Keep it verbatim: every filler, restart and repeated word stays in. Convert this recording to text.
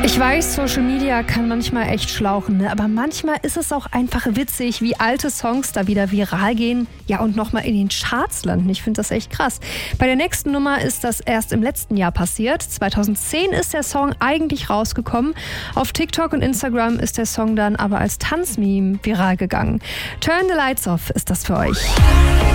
Ich weiß, Social Media kann manchmal echt schlauchen, ne? Aber manchmal ist es auch einfach witzig, wie alte Songs da wieder viral gehen, ja, und nochmal in den Charts landen. Ich finde das echt krass. Bei der nächsten Nummer ist das erst im letzten Jahr passiert. zweitausendzehn ist der Song eigentlich rausgekommen. Auf TikTok und Instagram ist der Song dann aber als Tanzmeme viral gegangen. Turn the Lights Off ist das für euch.